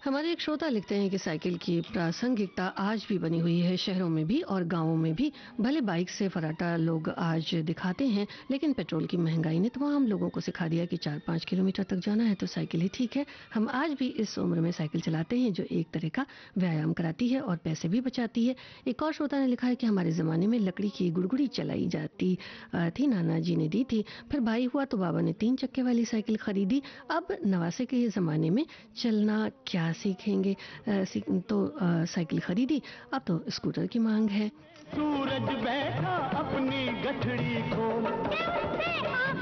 हमारे एक श्रोता लिखते हैं कि साइकिल की प्रासंगिकता आज भी बनी हुई है, शहरों में भी और गांवों में भी। भले बाइक से फर्राटा लोग आज दिखाते हैं, लेकिन पेट्रोल की महंगाई ने तमाम लोगों को सिखा दिया कि 4-5 किलोमीटर तक जाना है तो साइकिल ही ठीक है। हम आज भी इस उम्र में साइकिल चलाते हैं, जो एक तरह का व्यायाम कराती है और पैसे भी बचाती है। एक और श्रोता ने लिखा है कि हमारे जमाने में लकड़ी की गुड़गुड़ी चलाई जाती थी, नाना जी ने दी थी। फिर भाई हुआ तो बाबा ने 3 चक्के वाली साइकिल खरीदी। अब नवासे के जमाने में चलना क्या सीखेंगे, साइकिल खरीदी, अब तो स्कूटर की मांग है। सूरज बैठा अपनी गठड़ी खोल